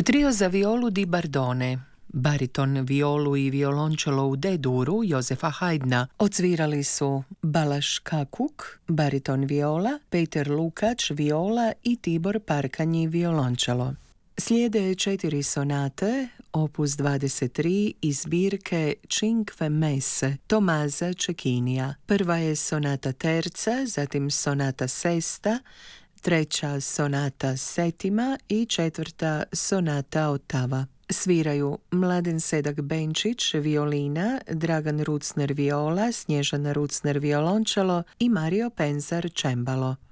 Trio za violu di Bardone, bariton, violu i violončelo u D-duru Jozefa Haydna. Odsvirali su Balaš Kakuk, bariton viola, Peter Lukač viola i Tibor Parkanji violončelo. Slijede 4 sonate, opus 23 iz zbirke Cinque Messe Tomaza Cecchinija. Prva je sonata terca, zatim sonata sesta, treća sonata setima i četvrta sonata ottava. Sviraju Mladen Sedak Benčić violina, Dragan Rucner viola, Snježana Rucner violončelo i Mario Penzar čembalo.